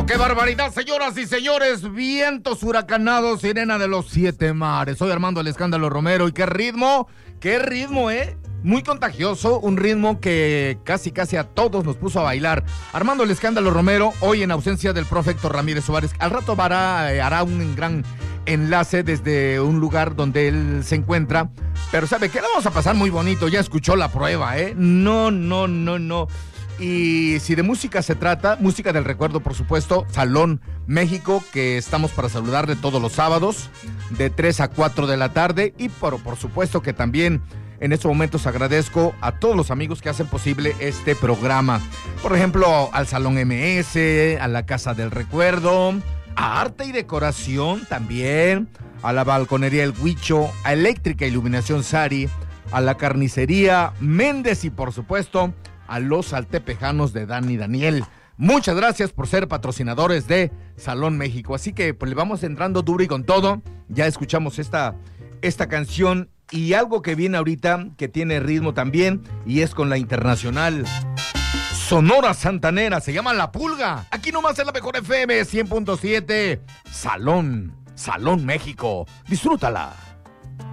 ¡Qué barbaridad, señoras y señores! Vientos huracanados, sirena de los 7 mares. Soy Armando el Escándalo Romero. ¿Y qué ritmo, muy contagioso, un ritmo que casi a todos nos puso a bailar. Armando el Escándalo Romero, hoy en ausencia del profe Héctor Ramírez Suárez. Al rato hará un gran enlace desde un lugar donde él se encuentra. Pero ¿sabe qué? La vamos a pasar muy bonito. Ya escuchó la prueba, ¿eh? No. Y si de música se trata, música del recuerdo, por supuesto, Salón México, que estamos para saludarle todos los sábados, de 3 a 4 de la tarde. Y por supuesto que también en estos momentos agradezco a todos los amigos que hacen posible este programa. Por ejemplo, al Salón MS, a la Casa del Recuerdo, a Arte y Decoración también, a la Balconería El Huicho, a Eléctrica Iluminación Sari, a la Carnicería Méndez y por supuesto a los altepejanos de Dan y Daniel. Muchas gracias por ser patrocinadores de Salón México. Así que pues le vamos entrando duro y con todo. Ya escuchamos esta canción y algo que viene ahorita que tiene ritmo también y es con la internacional Sonora Santanera. Se llama La Pulga. Aquí nomás en la mejor FM 100.7. Salón México. Disfrútala.